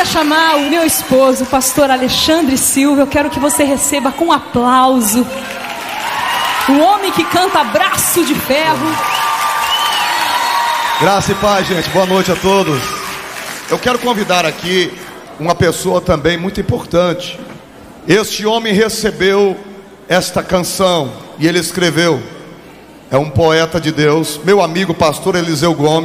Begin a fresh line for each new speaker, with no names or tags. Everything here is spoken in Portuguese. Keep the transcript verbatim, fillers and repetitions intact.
queria chamar o meu esposo, o pastor Alexandre Silva. Eu quero que você receba com aplauso o homem que canta Braço de Ferro.
Graça e paz, gente. Boa noite a todos. Eu quero convidar aqui uma pessoa também muito importante. Este homem recebeu esta canção e ele escreveu. É um poeta de Deus, meu amigo pastor Eliseu Gomes.